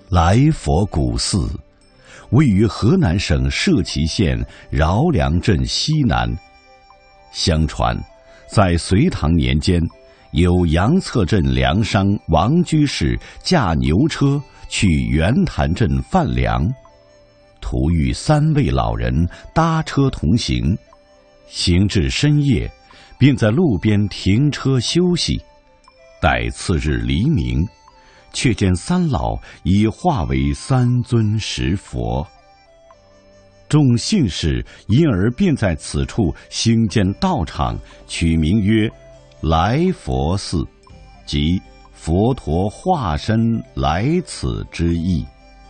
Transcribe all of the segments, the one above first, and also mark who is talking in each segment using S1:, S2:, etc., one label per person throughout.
S1: 来佛古寺位于河南省社旗县饶梁镇西南。相传，在隋唐年间，有杨策镇粮商王居士驾牛车去圆潭镇贩粮，途遇3位老人搭车同行，行至深夜，便在路边停车休息。待次日黎明，却见3老已化为3尊石佛。众信士因而便在此处兴建道场，取名曰来佛寺，即佛陀化身来此之意。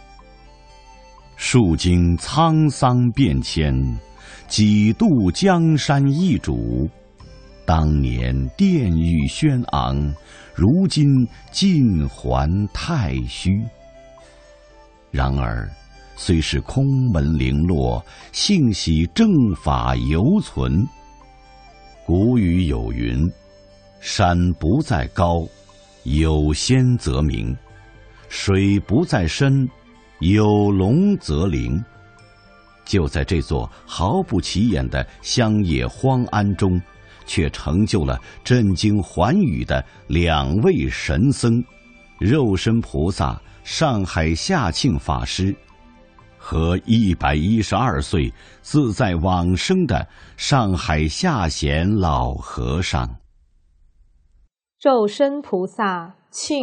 S1: 数经沧桑变迁，几度江山易主。当年殿宇轩昂，如今尽还太虚。然而虽是空门零落，幸喜正法犹存。古语有云：山不在高，有仙则名；水不在深，有龙则灵。就在这座毫不起眼的乡野荒庵中，却成就了震惊寰宇的2位神僧：肉身菩萨上海下庆法师和112岁自在往生的上海下贤老和尚。
S2: 肉身菩萨庆